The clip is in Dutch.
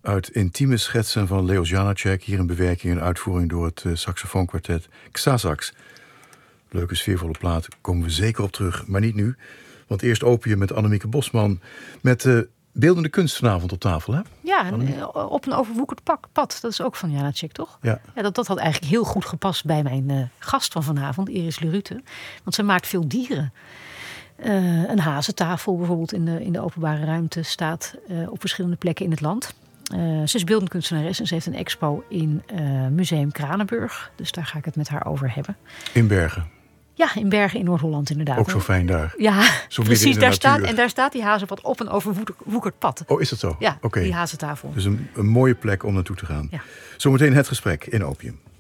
uit intieme schetsen van Leos Janáček, hier in bewerking en uitvoering door het saxofoonkwartet Xasax. Leuke sfeervolle plaat, komen we zeker op terug, maar niet nu. Want eerst Opium met Annemieke Bosman met beeldende kunst vanavond op tafel, hè? Ja, op een overwoekerd pad. Dat is ook van Janáček, toch? Ja. Dat had eigenlijk heel goed gepast bij mijn gast van vanavond, Iris Lerute. Want ze maakt veel dieren. Een hazentafel bijvoorbeeld in de openbare ruimte staat op verschillende plekken in het land. Ze is beeldend kunstenares en ze heeft een expo in Museum Kranenburg. Dus daar ga ik het met haar over hebben. In Bergen. Ja, in Bergen in Noord-Holland inderdaad. Ook zo fijn daar. Ja, zo precies. Daar staat die hazenpad op een overwoekerd pad. Oh, is dat zo? Ja, okay. Die hazentafel. Dus een mooie plek om naartoe te gaan. Ja. Zometeen het gesprek in Opium.